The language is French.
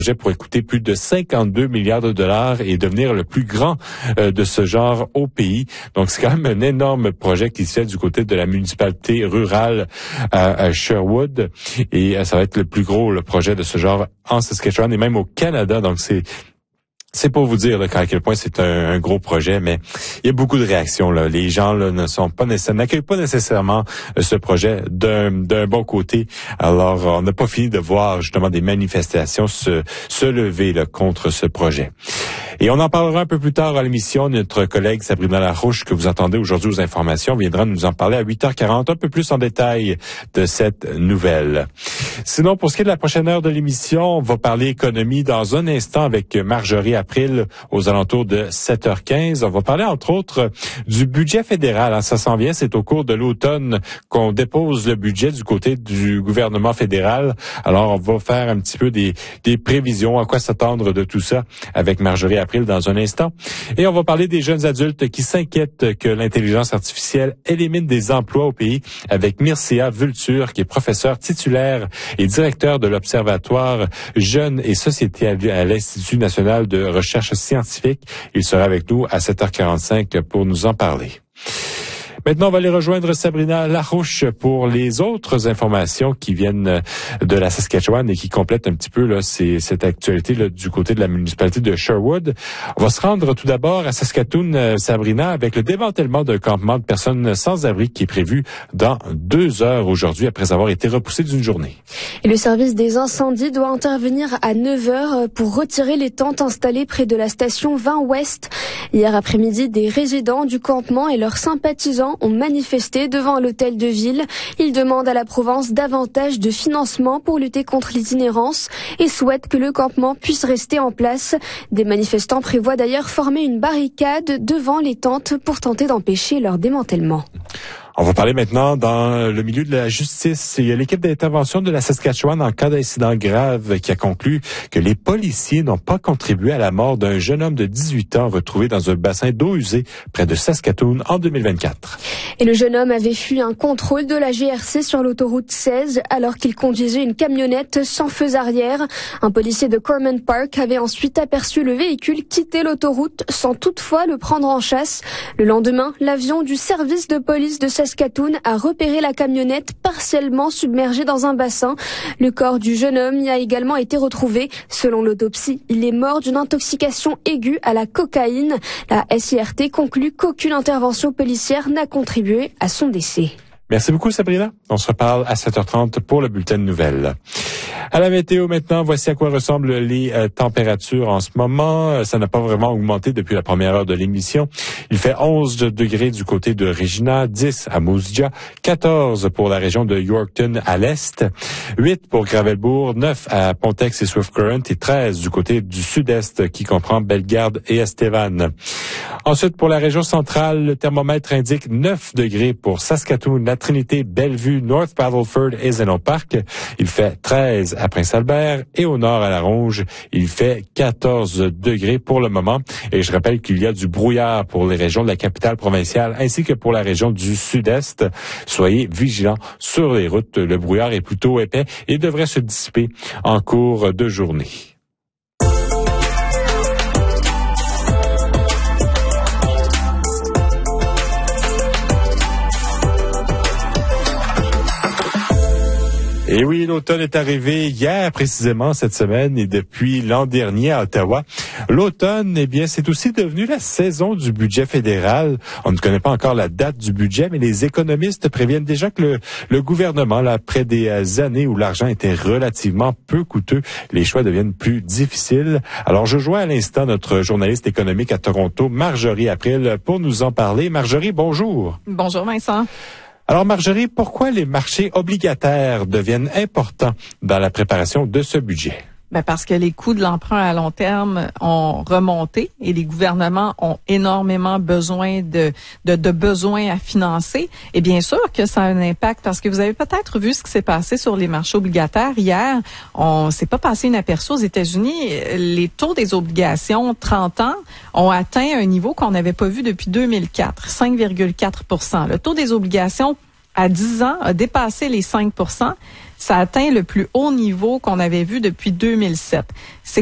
projet pourrait coûter plus de 52 milliards de dollars et devenir le plus grand de ce genre au pays. Donc, c'est quand même un énorme projet qui se fait du côté de la municipalité rurale à Sherwood. Et ça va être le plus gros le projet de ce genre en Saskatchewan et même au Canada. Donc, c'est pour vous dire là, à quel point c'est un gros projet, mais il y a beaucoup de réactions. Là. Les gens là, n'accueillent pas nécessairement ce projet d'un bon côté. Alors, on n'a pas fini de voir justement des manifestations se lever là, contre ce projet. Et on en parlera un peu plus tard à l'émission. Notre collègue Sabrina Larouche, que vous entendez aujourd'hui aux informations, viendra nous en parler à 8h40, un peu plus en détail de cette nouvelle. Sinon, pour ce qui est de la prochaine heure de l'émission, on va parler économie dans un instant avec Marjorie April aux alentours de 7h15. On va parler entre autres du budget fédéral. Ça s'en vient, c'est au cours de l'automne qu'on dépose le budget du côté du gouvernement fédéral. Alors, on va faire un petit peu des prévisions, à quoi s'attendre de tout ça avec Marjorie April dans un instant. Et on va parler des jeunes adultes qui s'inquiètent que l'intelligence artificielle élimine des emplois au pays avec Mircea Vulture, qui est professeur titulaire et directeur de l'Observatoire Jeunes et Société à l'Institut national de recherche scientifique. Il sera avec nous à 7h45 pour nous en parler. Maintenant, on va aller rejoindre Sabrina Larouche pour les autres informations qui viennent de la Saskatchewan et qui complètent un petit peu là, cette actualité là, du côté de la municipalité de Sherwood. On va se rendre tout d'abord à Saskatoon, Sabrina, avec le démantèlement d'un campement de personnes sans abri qui est prévu dans 2 heures aujourd'hui après avoir été repoussé d'une journée. Et le service des incendies doit intervenir à 9h pour retirer les tentes installées près de la station 20 Ouest. Hier après-midi, des résidents du campement et leurs sympathisants ont manifesté devant l'hôtel de ville. Ils demandent à la province davantage de financement pour lutter contre l'itinérance et souhaitent que le campement puisse rester en place. Des manifestants prévoient d'ailleurs former une barricade devant les tentes pour tenter d'empêcher leur démantèlement. On va parler maintenant dans le milieu de la justice. Il y a l'équipe d'intervention de la Saskatchewan en cas d'incident grave qui a conclu que les policiers n'ont pas contribué à la mort d'un jeune homme de 18 ans retrouvé dans un bassin d'eau usée près de Saskatoon en 2024. Et le jeune homme avait fui un contrôle de la GRC sur l'autoroute 16 alors qu'il conduisait une camionnette sans feux arrière. Un policier de Corman Park avait ensuite aperçu le véhicule quitter l'autoroute sans toutefois le prendre en chasse. Le lendemain, l'avion du service de police de Saskatoon a repéré la camionnette partiellement submergée dans un bassin. Le corps du jeune homme y a également été retrouvé. Selon l'autopsie, il est mort d'une intoxication aiguë à la cocaïne. La SIRT conclut qu'aucune intervention policière n'a contribué à son décès. Merci beaucoup, Sabrina. On se reparle à 7h30 pour le bulletin de nouvelles. À la météo maintenant, voici à quoi ressemblent les températures en ce moment. Ça n'a pas vraiment augmenté depuis la première heure de l'émission. Il fait 11 degrés du côté de Regina, 10 à Moose Jaw, 14 pour la région de Yorkton à l'est, 8 pour Gravelbourg, 9 à Pontex et Swift Current et 13 du côté du sud-est qui comprend Bellegarde et Estevan. Ensuite, pour la région centrale, le thermomètre indique 9 degrés pour Saskatoon, La Trinité, Bellevue, North Battleford et Zeno Park. Il fait 13 à Prince-Albert et au nord à La Ronge, il fait 14 degrés pour le moment. Et je rappelle qu'il y a du brouillard pour les régions de la capitale provinciale ainsi que pour la région du sud-est. Soyez vigilants sur les routes. Le brouillard est plutôt épais et devrait se dissiper en cours de journée. Et oui, l'automne est arrivé hier précisément cette semaine et depuis l'an dernier à Ottawa. L'automne, eh bien, c'est aussi devenu la saison du budget fédéral. On ne connaît pas encore la date du budget, mais les économistes préviennent déjà que le gouvernement, là, après des années où l'argent était relativement peu coûteux, les choix deviennent plus difficiles. Alors, je joins à l'instant notre journaliste économique à Toronto, Marjorie April, pour nous en parler. Marjorie, bonjour. Bonjour Vincent. Alors Marjorie, pourquoi les marchés obligataires deviennent importants dans la préparation de ce budget? Parce que les coûts de l'emprunt à long terme ont remonté et les gouvernements ont énormément besoin de besoins à financer. Et bien sûr que ça a un impact parce que vous avez peut-être vu ce qui s'est passé sur les marchés obligataires. Hier, on s'est pas passé inaperçu aux États-Unis. Les taux des obligations 30 ans ont atteint un niveau qu'on n'avait pas vu depuis 2004, 5,4 %. Le taux des obligations à 10 ans a dépassé les 5 %. ça atteint le plus haut niveau qu'on avait vu depuis 2007. C'est